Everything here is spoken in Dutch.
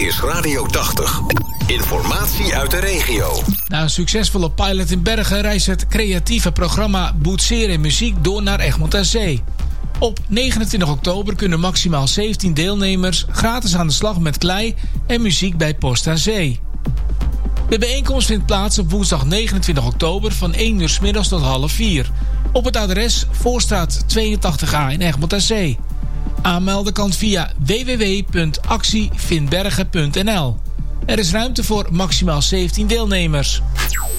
is Radio 80. Informatie uit de regio. Na een succesvolle pilot in Bergen reist het creatieve programma Boetseren Muziek door naar Egmond aan Zee. Op 29 oktober kunnen maximaal 17 deelnemers gratis aan de slag met klei en muziek bij Post aan Zee. De bijeenkomst vindt plaats op woensdag 29 oktober van 1 uur 's middags tot half 4. Op het adres Voorstraat 82A in Egmond aan Zee. Aanmelden kan via www.actievindbergen.nl. Er is ruimte voor maximaal 17 deelnemers.